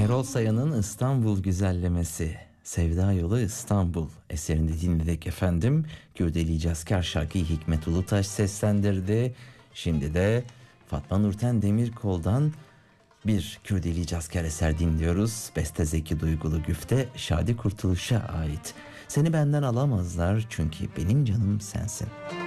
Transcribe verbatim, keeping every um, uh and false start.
Erol Sayın'ın İstanbul Güzellemesi, Sevda Yolu İstanbul eserinde dinledik efendim. Kürdeli Cazkar şarkıyı Hikmet Ulutaş seslendirdi. Şimdi de Fatma Nurten Demirkol'dan bir Kürdeli Cazkar eser dinliyoruz. Beste Zeki Duygulu, güfte Şadi Kurtuluş'a ait. Seni benden alamazlar çünkü benim canım sensin.